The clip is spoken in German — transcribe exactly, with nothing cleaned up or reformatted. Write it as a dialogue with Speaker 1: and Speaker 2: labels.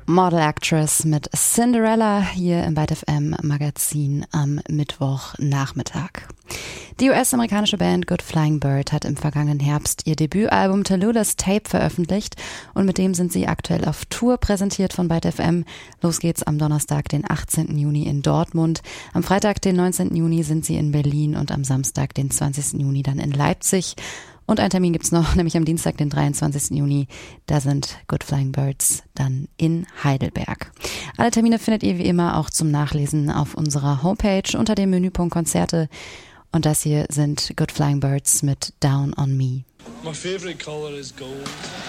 Speaker 1: Model Actress mit Cinderella hier im Byte F M Magazin am Mittwochnachmittag. Die U S-amerikanische Band Good Flying Bird hat im vergangenen Herbst ihr Debütalbum Tallulah's Tape veröffentlicht und mit dem sind sie aktuell auf Tour, präsentiert von Byte F M. Los geht's am Donnerstag, den achtzehnten Juni in Dortmund. Am Freitag, den neunzehnten Juni sind sie in Berlin und am Samstag, den zwanzigsten Juni dann in Leipzig. Und einen Termin gibt's noch, nämlich am Dienstag, den dreiundzwanzigsten Juni. Da sind Good Flying Birds dann in Heidelberg. Alle Termine findet ihr wie immer auch zum Nachlesen auf unserer Homepage unter dem Menüpunkt Konzerte. Und das hier sind Good Flying Birds mit Down on Me.
Speaker 2: My favorite color is gold.